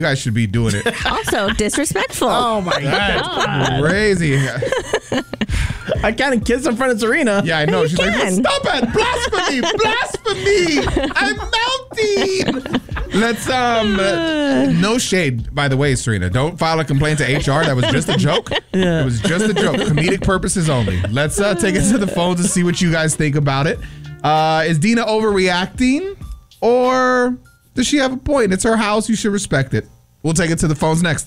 You guys should be doing it. Also disrespectful. Oh my God. Crazy. I can't kiss in front of Serena. Yeah, I know. She's like, can. stop it. Blasphemy. I'm melting. Let's, no shade, by the way, Serena. Don't file a complaint to HR. That was just a joke. It was just a joke. Comedic purposes only. Let's take it to the phone to see what you guys think about it. Is Dina overreacting, or does she have a point? It's her house. You should respect it. We'll take it to the phones next.